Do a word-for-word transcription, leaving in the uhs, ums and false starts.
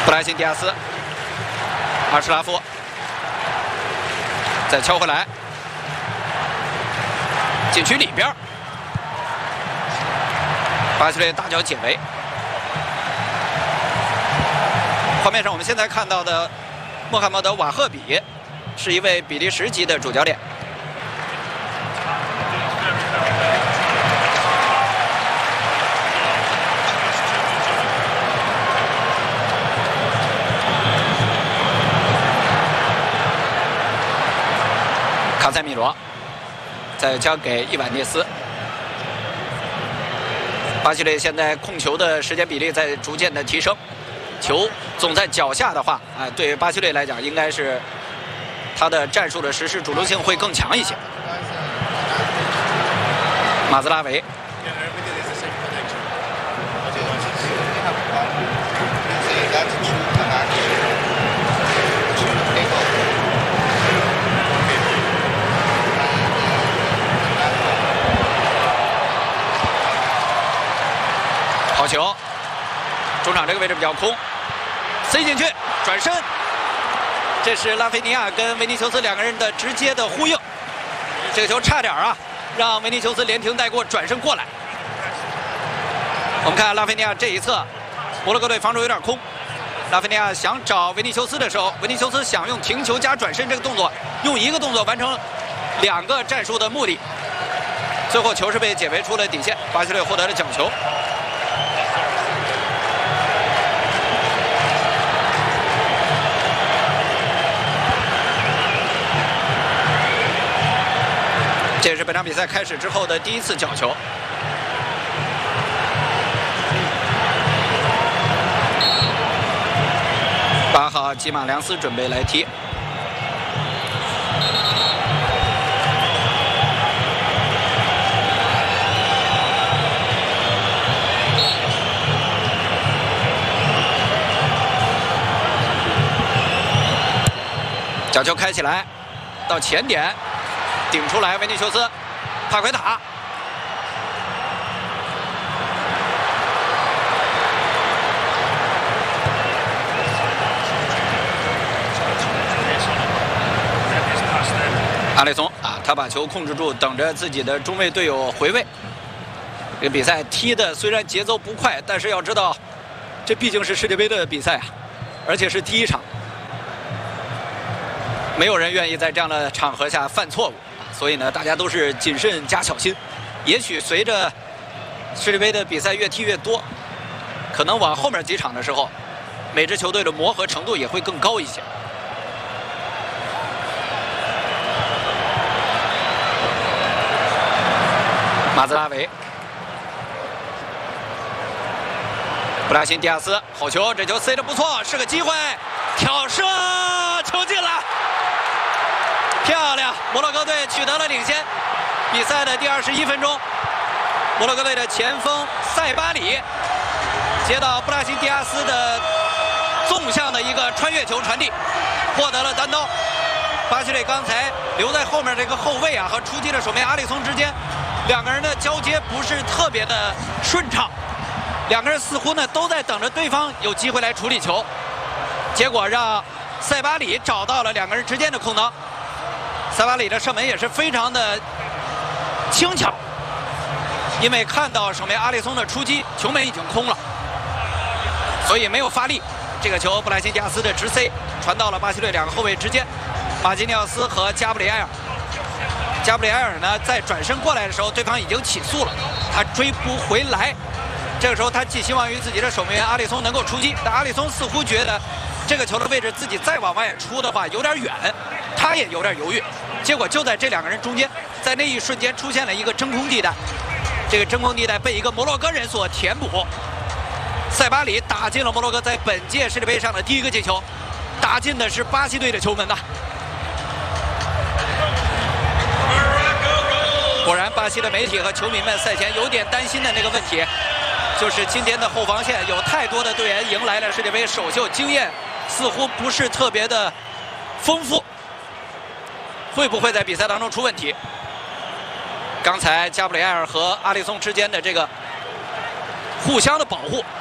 布莱辛·迪亚斯，阿什拉夫再敲回来，禁区里边，巴西队大脚解围。画面上我们现在看到的穆罕默德·瓦赫比是一位比利时籍的主教练。 卡塞米罗再交给伊万涅斯。巴西队现在控球的时间比例在逐渐的提升，球总在脚下的话，啊，对巴西队来讲，应该是他的战术的实施主动性会更强一些。马兹拉维。 好球，中场这个位置比较空，塞进去，转身，这是拉菲尼亚跟维尼修斯两个人的直接的呼应。这个球差点啊，让维尼修斯连停带过转身过来。我们看拉菲尼亚这一侧，摩洛哥队防守有点空，拉菲尼亚想找维尼修斯的时候，维尼修斯想用停球加转身这个动作，用一个动作完成两个战术的目的。最后球是被解围出了底线，巴西队获得了角球。 这是本场比赛开始之后的第一次角球。八号吉马良斯准备来踢。角球开起来，到前点。 顶出来，维尼修斯，帕奎塔，阿里松啊，他把球控制住，等着自己的中卫队友回位。这个比赛踢的虽然节奏不快，但是要知道，这毕竟是世界杯的比赛啊，而且是第一场，没有人愿意在这样的场合下犯错误。 所以呢，大家都是谨慎加小心。也许随着世界杯的比赛越踢越多，可能往后面几场的时候，每支球队的磨合程度也会更高一些。马兹拉维，布拉辛·迪亚斯，好球，这球塞得不错，是个机会，挑射，球进了。 漂亮！摩洛哥队取得了领先。比赛的第二十一分钟，摩洛哥队的前锋塞巴里接到布拉辛·迪亚斯的纵向的一个穿越球传递，获得了单刀。巴西队刚才留在后面这个后卫啊和出击的守门阿里松之间，两个人的交接不是特别的顺畅，两个人似乎呢都在等着对方有机会来处理球，结果让塞巴里找到了两个人之间的空当。 塞巴里的射门也是非常的轻巧，因为看到守门阿里松的出击，球门已经空了，所以没有发力。这个球布莱辛·迪亚斯的直塞传到了巴西队两个后卫之间，马基尼奥斯和加布里埃尔。加布里埃尔呢，在转身过来的时候，对方已经起速了，他追不回来。这个时候他寄希望于自己的守门员阿里松能够出击，但阿里松似乎觉得这个球的位置自己再往外出的话有点远，他也有点犹豫。 结果就在这两个人中间，在那一瞬间出现了一个真空地带，这个真空地带被一个摩洛哥人所填补。塞巴里打进了摩洛哥在本届世界杯上的第一个进球，打进的是巴西队的球门呐。果然，巴西的媒体和球迷们赛前有点担心的那个问题，就是今天的后防线有太多的队员迎来了世界杯首秀，经验似乎不是特别的丰富。 会不会在比赛当中出问题？刚才加布里埃尔和阿里松之间的这个互相的保护，